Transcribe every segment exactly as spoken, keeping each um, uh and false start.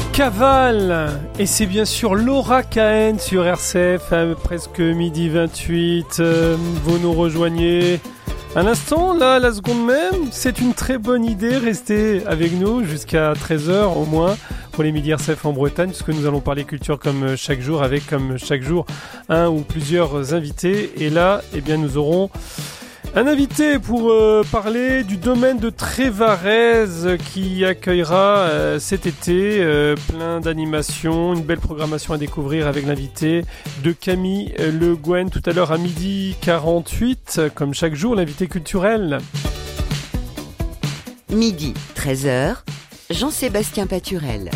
Cavale, et c'est bien sûr Laura Cahen sur R C F à presque midi vingt-huit. Euh, vous nous rejoignez à l'instant, là, la seconde même. C'est une très bonne idée. Restez avec nous jusqu'à treize heures au moins pour les midis R C F en Bretagne, puisque nous allons parler culture comme chaque jour, avec comme chaque jour un ou plusieurs invités. Et là, eh bien, nous aurons un invité pour euh, parler du domaine de Trévarez qui accueillera euh, cet été euh, plein d'animations, une belle programmation à découvrir avec l'invité de Camille Le Guen tout à l'heure à midi quarante-huit, comme chaque jour, l'invité culturel. Midi, treize heures, Jean-Sébastien Paturel.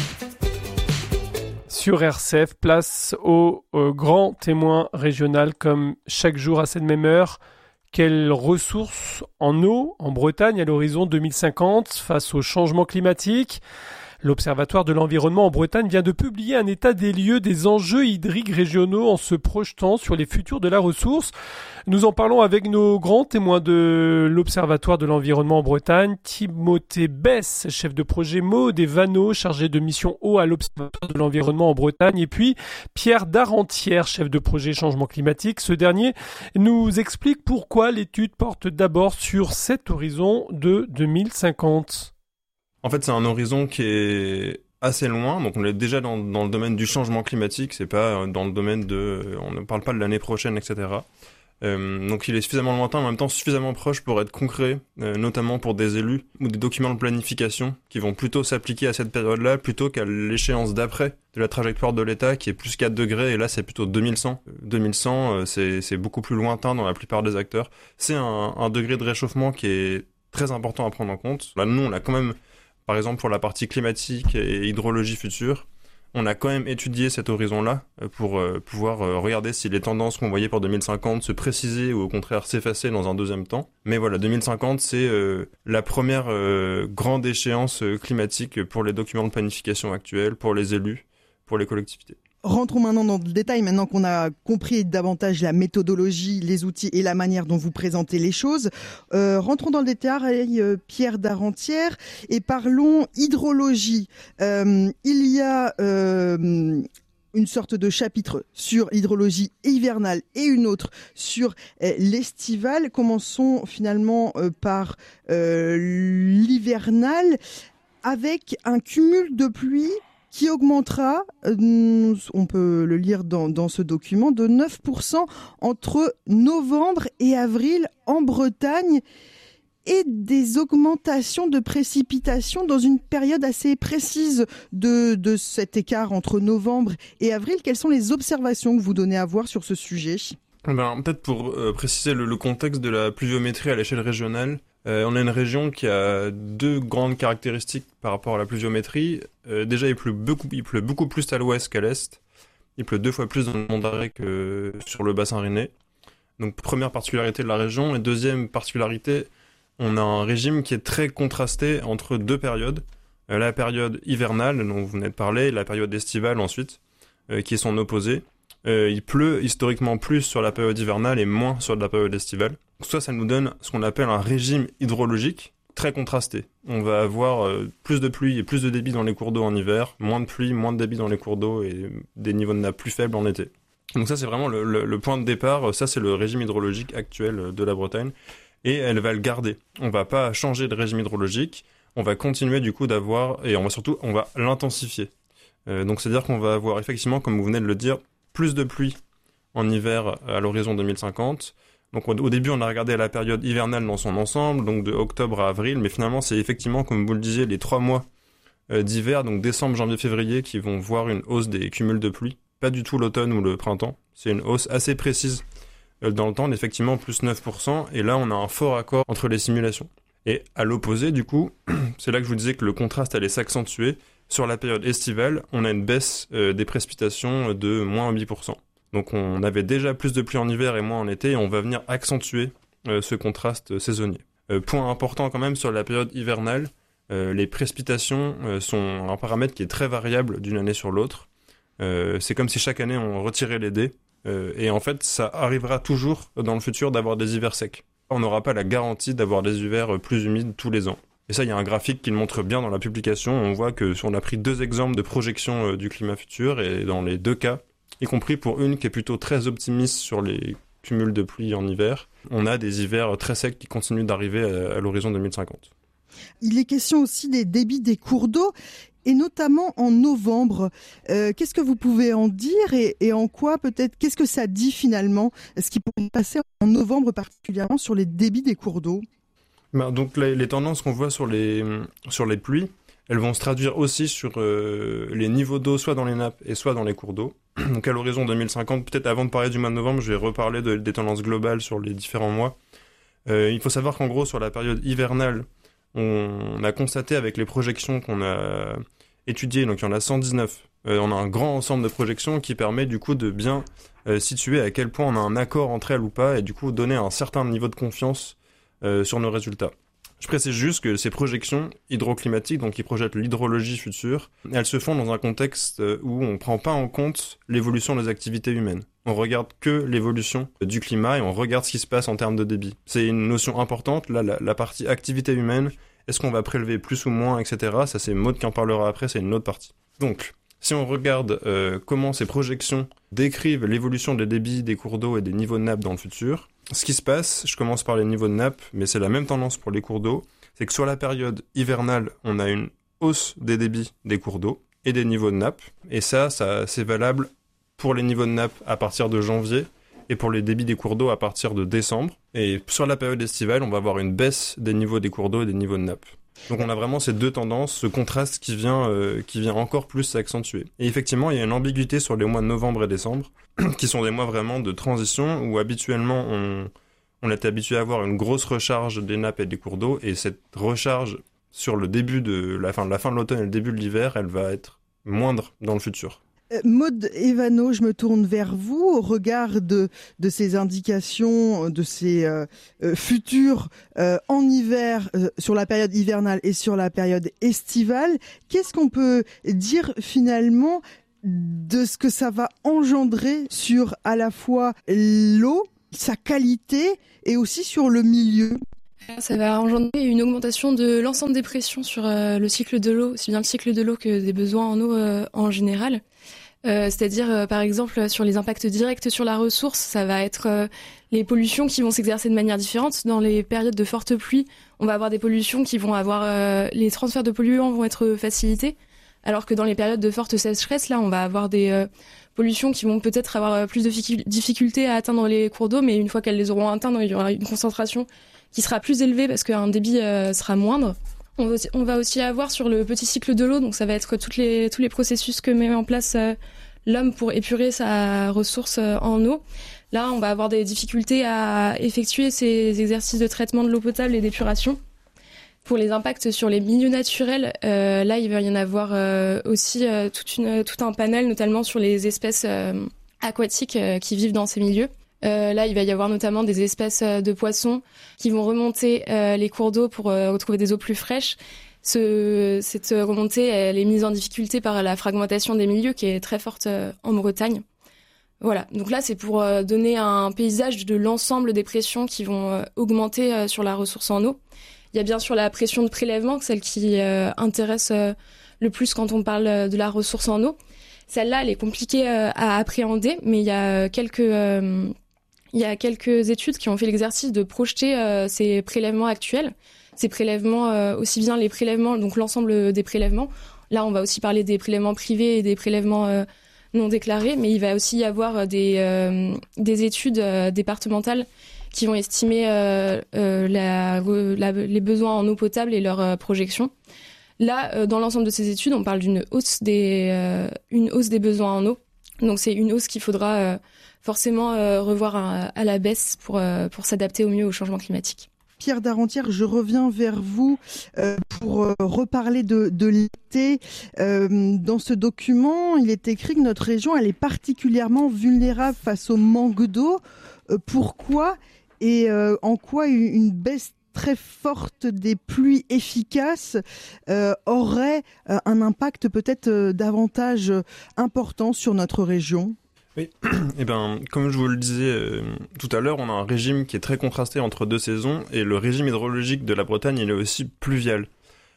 Sur R C F, place au euh, grand témoin régional comme chaque jour à cette même heure. Quelles ressources en eau en Bretagne à l'horizon deux mille cinquante face au changement climatique ? L'Observatoire de l'environnement en Bretagne vient de publier un état des lieux des enjeux hydriques régionaux en se projetant sur les futurs de la ressource. Nous en parlons avec nos grands témoins de l'Observatoire de l'environnement en Bretagne, Timothée Besse, chef de projet Maud et Vanneau, chargé de mission eau à l'Observatoire de l'environnement en Bretagne, et puis Pierre Darentière, chef de projet changement climatique. Ce dernier nous explique pourquoi l'étude porte d'abord sur cet horizon de deux mille cinquante. En fait, c'est un horizon qui est assez loin, donc on est déjà dans, dans le domaine du changement climatique, c'est pas dans le domaine de... on ne parle pas de l'année prochaine, et cetera. Euh, donc il est suffisamment lointain, en même temps suffisamment proche pour être concret, euh, notamment pour des élus ou des documents de planification qui vont plutôt s'appliquer à cette période-là plutôt qu'à l'échéance d'après de la trajectoire de l'État qui est plus quatre degrés, et là c'est plutôt deux mille cent. deux mille cent, euh, c'est, c'est beaucoup plus lointain dans la plupart des acteurs. C'est un, un degré de réchauffement qui est très important à prendre en compte. Là, nous, on a quand même... Par exemple, pour la partie climatique et hydrologie future, on a quand même étudié cet horizon-là pour euh, pouvoir euh, regarder si les tendances qu'on voyait pour deux mille cinquante se précisaient ou au contraire s'effaçaient dans un deuxième temps. Mais voilà, deux mille cinquante, c'est euh, la première euh, grande échéance euh, climatique pour les documents de planification actuels, pour les élus, pour les collectivités. Rentrons maintenant dans le détail, maintenant qu'on a compris davantage la méthodologie, les outils et la manière dont vous présentez les choses. Euh, rentrons dans le détail, euh, Pierre Darentière, et parlons hydrologie. Euh, il y a euh, une sorte de chapitre sur l'hydrologie hivernale et une autre sur euh, l'estivale. Commençons finalement euh, par euh, l'hivernale, avec un cumul de pluie qui augmentera, euh, on peut le lire dans, dans ce document, de neuf pour cent entre novembre et avril en Bretagne, et des augmentations de précipitations dans une période assez précise de, de cet écart entre novembre et avril. Quelles sont les observations que vous donnez à voir sur ce sujet ? Ben, peut-être pour euh, préciser le, le contexte de la pluviométrie à l'échelle régionale, Euh, on a une région qui a deux grandes caractéristiques par rapport à la pluviométrie. Euh, déjà, il pleut, beaucoup, il pleut beaucoup plus à l'ouest qu'à l'est. Il pleut deux fois plus dans le Mont d'Arrée que sur le bassin rennais. Donc, première particularité de la région. Et deuxième particularité, on a un régime qui est très contrasté entre deux périodes. Euh, la période hivernale, dont vous venez de parler, et la période estivale ensuite, euh, qui est son opposé. Euh, il pleut historiquement plus sur la période hivernale et moins sur la période estivale. Ça, ça nous donne ce qu'on appelle un régime hydrologique très contrasté. On va avoir euh, plus de pluie et plus de débit dans les cours d'eau en hiver, moins de pluie, moins de débit dans les cours d'eau et des niveaux de nappe plus faibles en été. Donc ça, c'est vraiment le, le, le point de départ. Ça, c'est le régime hydrologique actuel de la Bretagne. Et elle va le garder. On va pas changer de régime hydrologique. On va continuer du coup d'avoir, et on va surtout, on va l'intensifier. Euh, donc c'est-à-dire qu'on va avoir effectivement, comme vous venez de le dire, plus de pluie en hiver à l'horizon deux mille cinquante. Donc au début, on a regardé la période hivernale dans son ensemble, donc de octobre à avril, mais finalement, c'est effectivement, comme vous le disiez, les trois mois euh, d'hiver, donc décembre, janvier, février, qui vont voir une hausse des cumuls de pluie. Pas du tout l'automne ou le printemps. C'est une hausse assez précise euh, dans le temps, effectivement, plus neuf pour cent, et là, on a un fort accord entre les simulations. Et à l'opposé, du coup, c'est là que je vous disais que le contraste allait s'accentuer. Sur la période estivale, on a une baisse euh, des précipitations de moins huit pour cent. Donc on avait déjà plus de pluie en hiver et moins en été, et on va venir accentuer euh, ce contraste saisonnier. Euh, point important quand même sur la période hivernale, euh, les précipitations euh, sont un paramètre qui est très variable d'une année sur l'autre. Euh, c'est comme si chaque année on retirait les dés, euh, et en fait ça arrivera toujours dans le futur d'avoir des hivers secs. On n'aura pas la garantie d'avoir des hivers plus humides tous les ans. Et ça, il y a un graphique qui le montre bien dans la publication. On voit que on a pris deux exemples de projection euh, du climat futur, et dans les deux cas, y compris pour une qui est plutôt très optimiste sur les cumuls de pluie en hiver, on a des hivers très secs qui continuent d'arriver à, à l'horizon deux mille cinquante. Il est question aussi des débits des cours d'eau, et notamment en novembre. Euh, qu'est-ce que vous pouvez en dire et, et en quoi peut-être, qu'est-ce que ça dit finalement, ce qui pourrait passer en novembre particulièrement sur les débits des cours d'eau? Ben, donc les, les tendances qu'on voit sur les, sur les pluies, elles vont se traduire aussi sur euh, les niveaux d'eau, soit dans les nappes et soit dans les cours d'eau. Donc à l'horizon deux mille cinquante, peut-être avant de parler du mois de novembre, je vais reparler de, des tendances globales sur les différents mois. Euh, il faut savoir qu'en gros, sur la période hivernale, on, on a constaté avec les projections qu'on a étudiées, donc il y en a cent dix-neuf, euh, on a un grand ensemble de projections qui permet du coup de bien euh, situer à quel point on a un accord entre elles ou pas, et du coup donner un certain niveau de confiance euh, sur nos résultats. Je précise juste que ces projections hydroclimatiques, donc qui projettent l'hydrologie future, elles se font dans un contexte où on ne prend pas en compte l'évolution des activités humaines. On regarde que l'évolution du climat et on regarde ce qui se passe en termes de débit. C'est une notion importante, là, la, la partie activité humaine, est-ce qu'on va prélever plus ou moins, et cetera. Ça, c'est Maud qui en parlera après, c'est une autre partie. Donc, si on regarde euh, comment ces projections décrivent l'évolution des débits, des cours d'eau et des niveaux de nappe dans le futur, ce qui se passe, je commence par les niveaux de nappe, mais c'est la même tendance pour les cours d'eau, c'est que sur la période hivernale, on a une hausse des débits des cours d'eau et des niveaux de nappe, et ça, ça c'est valable pour les niveaux de nappe à partir de janvier et pour les débits des cours d'eau à partir de décembre. Et sur la période estivale, on va avoir une baisse des niveaux des cours d'eau et des niveaux de nappe. Donc on a vraiment ces deux tendances, ce contraste qui vient, euh, qui vient encore plus s'accentuer. Et effectivement, il y a une ambiguïté sur les mois de novembre et décembre, qui sont des mois vraiment de transition, où habituellement on, on est habitué à avoir une grosse recharge des nappes et des cours d'eau, et cette recharge sur le début de la fin, la fin de l'automne et le début de l'hiver, elle va être moindre dans le futur. Maud Evano, je me tourne vers vous au regard de, de ces indications, de ces euh, euh, futurs euh, en hiver, euh, sur la période hivernale et sur la période estivale. Qu'est-ce qu'on peut dire finalement de ce que ça va engendrer sur à la fois l'eau, sa qualité et aussi sur le milieu? Ça va engendrer une augmentation de l'ensemble des pressions sur euh, le cycle de l'eau, aussi bien le cycle de l'eau que des besoins en eau euh, en général. Euh, c'est-à-dire, euh, par exemple, sur les impacts directs sur la ressource, ça va être euh, les pollutions qui vont s'exercer de manière différente. Dans les périodes de forte pluie, on va avoir des pollutions qui vont avoir... Euh, les transferts de polluants vont être facilités, alors que dans les périodes de forte sécheresse, là, on va avoir des euh, pollutions qui vont peut-être avoir plus de difficultés à atteindre les cours d'eau, mais une fois qu'elles les auront atteintes, il y aura une concentration qui sera plus élevée parce qu'un débit euh, sera moindre. On va, aussi, on va aussi avoir sur le petit cycle de l'eau, donc ça va être toutes les, tous les processus que met en place euh, l'homme pour épurer sa ressource euh, en eau. Là, on va avoir des difficultés à effectuer ces exercices de traitement de l'eau potable et d'épuration. Pour les impacts sur les milieux naturels, euh, là, il va y en avoir euh, aussi euh, toute une, tout un panel, notamment sur les espèces euh, aquatiques euh, qui vivent dans ces milieux. Euh, là, il va y avoir notamment des espèces euh, de poissons qui vont remonter euh, les cours d'eau pour euh, retrouver des eaux plus fraîches. Ce, cette remontée, elle est mise en difficulté par la fragmentation des milieux qui est très forte euh, en Bretagne. Voilà, donc là, c'est pour euh, donner un paysage de l'ensemble des pressions qui vont euh, augmenter euh, sur la ressource en eau. Il y a bien sûr la pression de prélèvement, celle qui euh, intéresse euh, le plus quand on parle euh, de la ressource en eau. Celle-là, elle est compliquée euh, à appréhender, mais il y a quelques... Euh, Il y a quelques études qui ont fait l'exercice de projeter euh, ces prélèvements actuels, ces prélèvements, euh, aussi bien les prélèvements, donc l'ensemble des prélèvements. Là, on va aussi parler des prélèvements privés et des prélèvements euh, non déclarés, mais il va aussi y avoir des, euh, des études euh, départementales qui vont estimer euh, euh, la, la, les besoins en eau potable et leurs euh, projections. Là, euh, dans l'ensemble de ces études, on parle d'une hausse des, euh, une hausse des besoins en eau. Donc, c'est une hausse qu'il faudra... Euh, forcément euh, revoir à, à la baisse pour, euh, pour s'adapter au mieux au changement climatique. Pierre Darentière, je reviens vers vous euh, pour euh, reparler de, de l'été. Euh, dans ce document, il est écrit que notre région elle est particulièrement vulnérable face au manque d'eau. Euh, pourquoi et euh, en quoi une, une baisse très forte des pluies efficaces euh, aurait euh, un impact peut-être euh, davantage important sur notre région ? Oui, et ben, comme je vous le disais euh, tout à l'heure, on a un régime qui est très contrasté entre deux saisons, et le régime hydrologique de la Bretagne, il est aussi pluvial.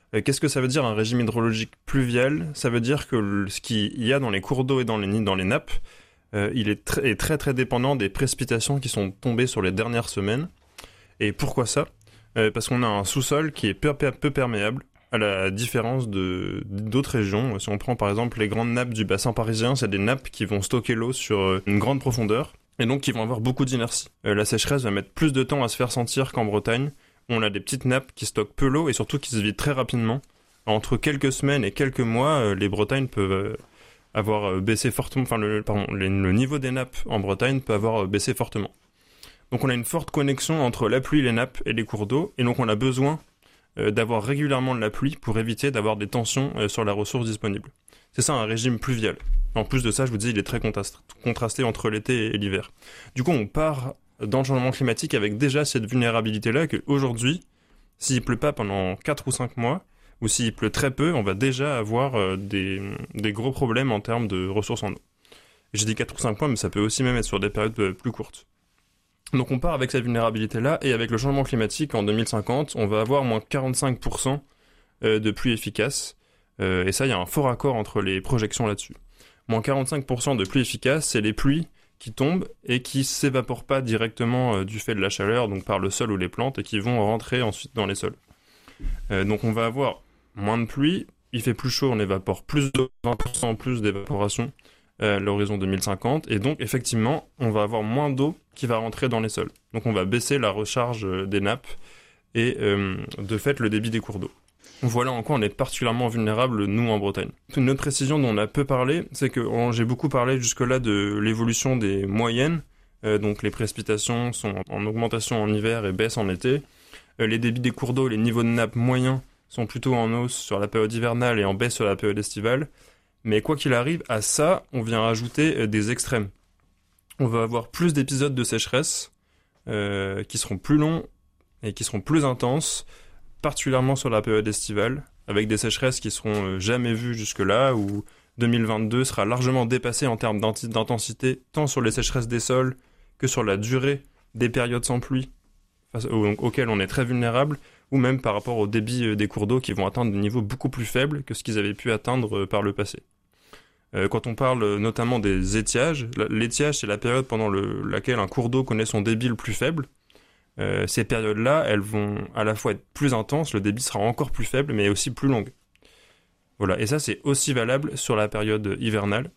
Euh, qu'est-ce que ça veut dire un régime hydrologique pluvial ? Ça veut dire que le, ce qu'il y a dans les cours d'eau et dans les, dans les nappes, euh, il est, tr- est très très dépendant des précipitations qui sont tombées sur les dernières semaines. Et pourquoi ça ? euh, Parce qu'on a un sous-sol qui est peu, peu, peu perméable, à la différence de, d'autres régions. Si on prend par exemple les grandes nappes du bassin parisien, c'est des nappes qui vont stocker l'eau sur une grande profondeur et donc qui vont avoir beaucoup d'inertie. Euh, la sécheresse va mettre plus de temps à se faire sentir qu'en Bretagne, où on a des petites nappes qui stockent peu l'eau et surtout qui se vident très rapidement. Entre quelques semaines et quelques mois, euh, les Bretagnes peuvent euh, avoir euh, baissé fortement, enfin le, pardon, les, le niveau des nappes en Bretagne peut avoir euh, baissé fortement. Donc on a une forte connexion entre la pluie, les nappes et les cours d'eau, et donc on a besoin euh, d'avoir régulièrement de la pluie pour éviter d'avoir des tensions euh, sur la ressource disponible. C'est ça un régime pluvial. En plus de ça, je vous dis, il est très contrasté, contrasté entre l'été et l'hiver. Du coup, on part dans le changement climatique avec déjà cette vulnérabilité-là qu'aujourd'hui, s'il pleut pas pendant quatre ou cinq mois, ou s'il pleut très peu, on va déjà avoir euh, des, des gros problèmes en termes de ressources en eau. J'ai dit quatre ou cinq mois, mais ça peut aussi même être sur des périodes euh, plus courtes. Donc on part avec cette vulnérabilité-là, et avec le changement climatique, en deux mille cinquante, on va avoir moins quarante-cinq pour cent de pluie efficace, euh, et ça, il y a un fort accord entre les projections là-dessus. Moins quarante-cinq pour cent de pluie efficace, c'est les pluies qui tombent et qui s'évaporent pas directement euh, du fait de la chaleur, donc par le sol ou les plantes, et qui vont rentrer ensuite dans les sols. Euh, donc on va avoir moins de pluie, il fait plus chaud, on évapore plus de vingt pour cent plus d'évaporation à l'horizon deux mille cinquante, et donc effectivement on va avoir moins d'eau qui va rentrer dans les sols. Donc on va baisser la recharge des nappes et euh, de fait le débit des cours d'eau. Voilà en quoi on est particulièrement vulnérable nous en Bretagne. Une autre précision dont on a peu parlé, c'est que oh, j'ai beaucoup parlé jusque-là de l'évolution des moyennes, euh, donc les précipitations sont en augmentation en hiver et baissent en été. Euh, les débits des cours d'eau, les niveaux de nappe moyens sont plutôt en hausse sur la période hivernale et en baisse sur la période estivale. Mais quoi qu'il arrive, à ça, on vient rajouter des extrêmes. On va avoir plus d'épisodes de sécheresse euh, qui seront plus longs et qui seront plus intenses, particulièrement sur la période estivale, avec des sécheresses qui seront jamais vues jusque-là, où deux mille vingt-deux sera largement dépassé en termes d'intensité, tant sur les sécheresses des sols que sur la durée des périodes sans pluie, auxquelles on est très vulnérable, ou même par rapport au débit des cours d'eau qui vont atteindre des niveaux beaucoup plus faibles que ce qu'ils avaient pu atteindre par le passé. Euh, quand on parle notamment des étiages, l'étiage c'est la période pendant le, laquelle un cours d'eau connaît son débit le plus faible. Euh, ces périodes-là, elles vont à la fois être plus intenses, le débit sera encore plus faible, mais aussi plus longue. Voilà, et ça c'est aussi valable sur la période hivernale.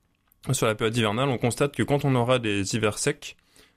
Sur la période hivernale, on constate que quand on aura des hivers secs,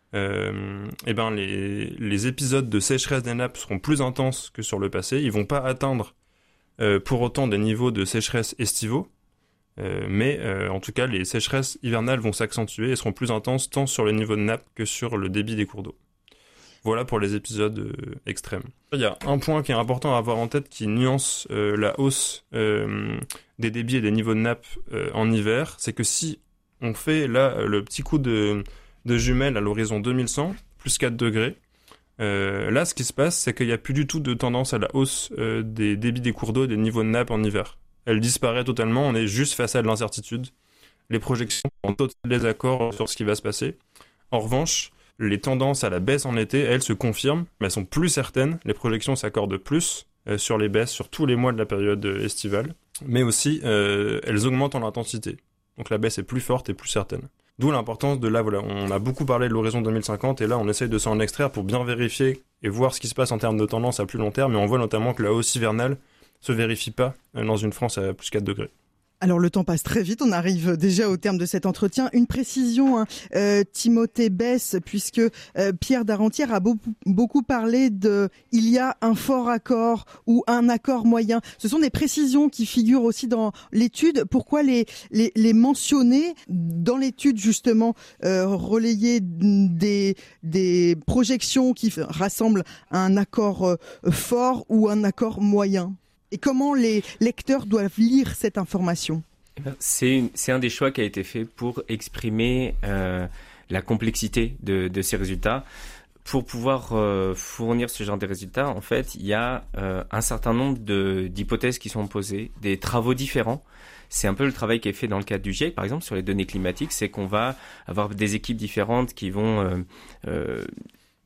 euh, eh ben les, les épisodes de sécheresse des nappes seront plus intenses que sur le passé. Ils vont pas atteindre euh, pour autant des niveaux de sécheresse estivaux, euh, mais euh, en tout cas les sécheresses hivernales vont s'accentuer et seront plus intenses tant sur le niveau de nappe que sur le débit des cours d'eau. Voilà pour les épisodes euh, extrêmes. Il y a un point qui est important à avoir en tête qui nuance euh, la hausse euh, des débits et des niveaux de nappe euh, en hiver, c'est que si on fait là le petit coup de, de jumelle à l'horizon deux mille cent, plus quatre degrés, euh, là ce qui se passe c'est qu'il n'y a plus du tout de tendance à la hausse euh, des débits des cours d'eau et des niveaux de nappe en hiver. Elle disparaît totalement, on est juste face à de l'incertitude. Les projections sont en total désaccord sur ce qui va se passer. En revanche, les tendances à la baisse en été, elles se confirment, mais elles sont plus certaines. Les projections s'accordent plus euh, sur les baisses sur tous les mois de la période estivale, mais aussi euh, elles augmentent en intensité. Donc la baisse est plus forte et plus certaine. D'où l'importance de là, voilà, on a beaucoup parlé de l'horizon deux mille cinquante, et là on essaye de s'en extraire pour bien vérifier et voir ce qui se passe en termes de tendance à plus long terme, mais on voit notamment que la hausse hivernale se vérifie pas dans une France à plus quatre degrés. Alors le temps passe très vite, on arrive déjà au terme de cet entretien. Une précision, hein, euh, Timothée Besse, puisque euh, Pierre Darentière a beaucoup, beaucoup parlé de « il y a un fort accord » ou « un accord moyen ». Ce sont des précisions qui figurent aussi dans l'étude. Pourquoi les, les, les mentionner dans l'étude, justement, euh, relayer des, des projections qui rassemblent un accord euh, fort ou un accord moyen ? Et comment les lecteurs doivent lire cette information ? C'est, c'est un des choix qui a été fait pour exprimer euh, la complexité de, de ces résultats. Pour pouvoir euh, fournir ce genre de résultats, en fait, il y a euh, un certain nombre de, d'hypothèses qui sont posées, des travaux différents. C'est un peu le travail qui est fait dans le cadre du GIEC, par exemple, sur les données climatiques, c'est qu'on va avoir des équipes différentes qui vont... Euh, euh,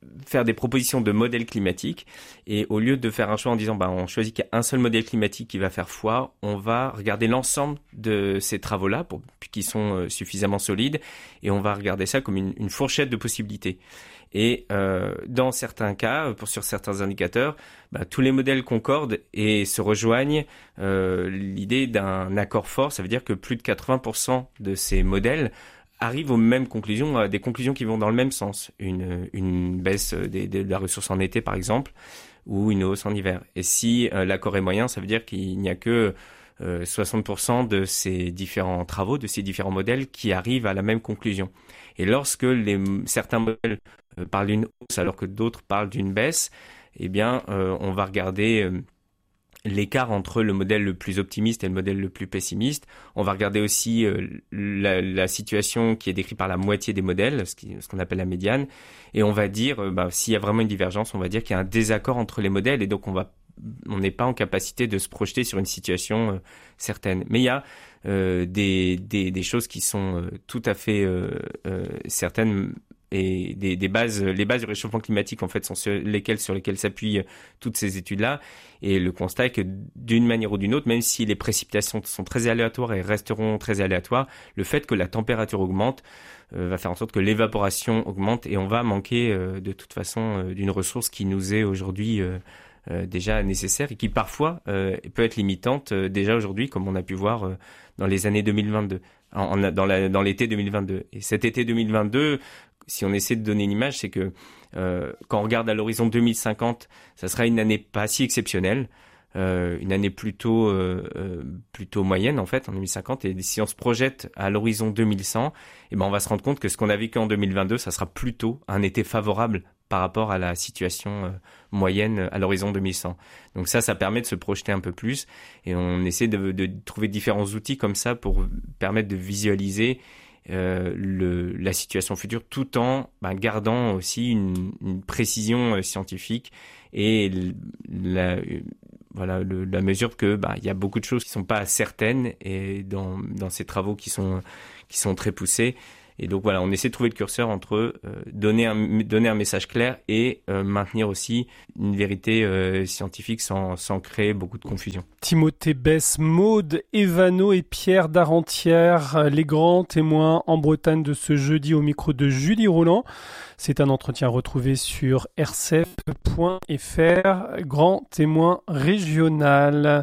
faire des propositions de modèles climatiques et au lieu de faire un choix en disant bah on choisit qu'il y a un seul modèle climatique qui va faire foi, on va regarder l'ensemble de ces travaux-là pour qui sont suffisamment solides et on va regarder ça comme une, une fourchette de possibilités. Et euh, dans certains cas, pour sur certains indicateurs, bah, tous les modèles concordent et se rejoignent. Euh, l'idée d'un accord fort, ça veut dire que plus de quatre-vingts pour cent de ces modèles arrivent aux mêmes conclusions, à des conclusions qui vont dans le même sens. Une, une baisse des, de la ressource en été, par exemple, ou une hausse en hiver. Et si euh, l'accord est moyen, ça veut dire qu'il n'y a que euh, soixante pour cent de ces différents travaux, de ces différents modèles qui arrivent à la même conclusion. Et lorsque les, certains modèles euh, parlent d'une hausse alors que d'autres parlent d'une baisse, eh bien, euh, on va regarder euh, l'écart entre le modèle le plus optimiste et le modèle le plus pessimiste. On va regarder aussi euh, la, la situation qui est décrite par la moitié des modèles, ce, qui, ce qu'on appelle la médiane. Et on va dire, euh, bah, s'il y a vraiment une divergence, on va dire qu'il y a un désaccord entre les modèles et donc on va on n'est pas en capacité de se projeter sur une situation euh, certaine. Mais il y a euh, des, des, des choses qui sont euh, tout à fait euh, euh, certaines et des, des bases, les bases du réchauffement climatique en fait sont sur lesquelles, sur lesquelles s'appuient toutes ces études-là. Et le constat est que d'une manière ou d'une autre, même si les précipitations sont très aléatoires et resteront très aléatoires, le fait que la température augmente euh, va faire en sorte que l'évaporation augmente et on va manquer euh, de toute façon euh, d'une ressource qui nous est aujourd'hui euh, Euh, déjà nécessaire et qui parfois euh, peut être limitante euh, déjà aujourd'hui, comme on a pu voir euh, dans les années deux mille vingt-deux, en, en, dans, la, dans l'été deux mille vingt-deux. Et cet été deux mille vingt-deux, si on essaie de donner une image, c'est que euh, quand on regarde à l'horizon deux mille cinquante, ça sera une année pas si exceptionnelle, euh, une année plutôt euh, euh, plutôt moyenne en fait en deux mille cinquante. Et si on se projette à l'horizon deux mille cent, eh ben on va se rendre compte que ce qu'on a vécu en deux mille vingt-deux, ça sera plutôt un été favorable par rapport à la situation euh, moyenne à l'horizon deux mille cent. Donc ça, ça permet de se projeter un peu plus et on essaie de, de trouver différents outils comme ça pour permettre de visualiser euh, le, la situation future tout en bah, gardant aussi une, une précision euh, scientifique et la, voilà, le, la mesure que bah, y a beaucoup de choses qui sont pas certaines et dans, dans ces travaux qui sont, qui sont très poussés. Et donc voilà, on essaie de trouver le curseur entre euh, donner, un, donner un message clair et euh, maintenir aussi une vérité euh, scientifique sans, sans créer beaucoup de confusion. Timothée Besse, Maude Evano et Pierre Darentière, les grands témoins en Bretagne de ce jeudi au micro de Julie Roland. C'est un entretien retrouvé sur r c f point f r, grand témoin régional.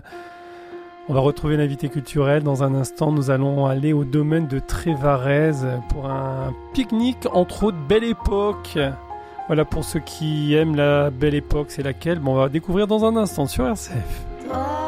On va retrouver l'invité culturel dans un instant. Nous allons aller au domaine de Trévarez pour un pique-nique entre autres Belle Époque. Voilà, pour ceux qui aiment la Belle Époque, c'est laquelle ? Bon, on va découvrir dans un instant sur R C F.